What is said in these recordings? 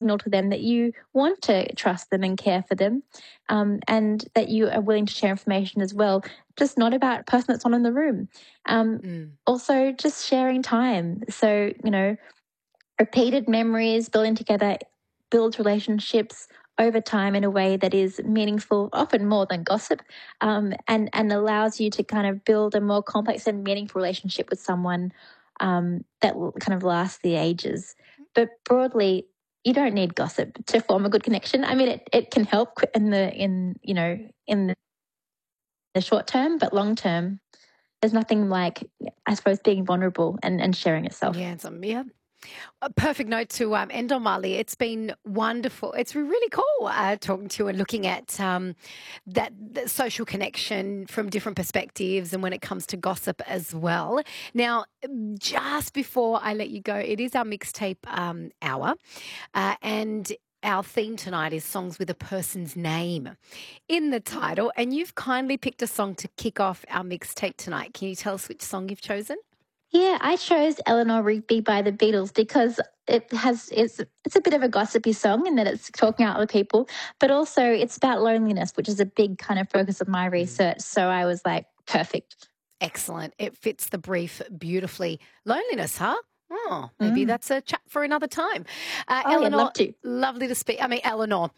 signal to them that you want to trust them and care for them, and that you are willing to share information as well, just not about the person that's not in the room. Also, just sharing time. So, repeated memories building together builds relationships over time in a way that is meaningful, often more than gossip, and allows you to kind of build a more complex and meaningful relationship with someone that will kind of last the ages. But broadly, you don't need gossip to form a good connection. I mean, it can help in the short term, but long term, there's nothing like, I suppose, being vulnerable and sharing yourself. Yeah. A perfect note to end on, Marley. It's been wonderful. It's really cool talking to you and looking at that social connection from different perspectives and when it comes to gossip as well. Now, just before I let you go, it is our mixtape hour, and our theme tonight is songs with a person's name in the title, and you've kindly picked a song to kick off our mixtape tonight. Can you tell us which song you've chosen? Yeah, I chose Eleanor Rigby by the Beatles because it's a bit of a gossipy song in that it's talking out other people, but also it's about loneliness, which is a big kind of focus of my research. So I was like, perfect. Excellent. It fits the brief beautifully. Loneliness, huh? Oh, maybe that's a chat for another time. Eleanor, I'd love to. lovely to speak. I mean, Eleanor.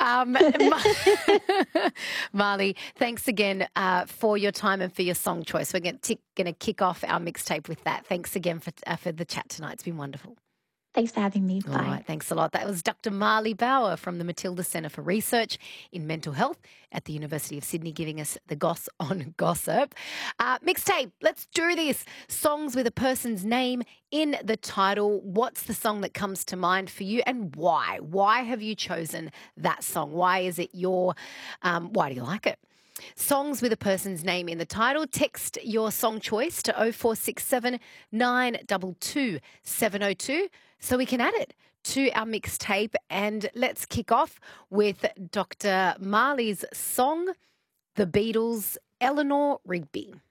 Marley, thanks again for your time and for your song choice. We're going to kick off our mixtape with that. Thanks again for the chat tonight. It's been wonderful. Thanks for having me. Bye. All right, thanks a lot. That was Dr. Marley Bauer from the Matilda Centre for Research in Mental Health at the University of Sydney, giving us the goss on gossip. Mixtape, let's do this. Songs with a person's name in the title. What's the song that comes to mind for you and why? Why have you chosen that song? Why is it why do you like it? Songs with a person's name in the title. Text your song choice to 0467 922 702 so we can add it to our mixtape. And let's kick off with Dr. Marley's song, The Beatles, Eleanor Rigby.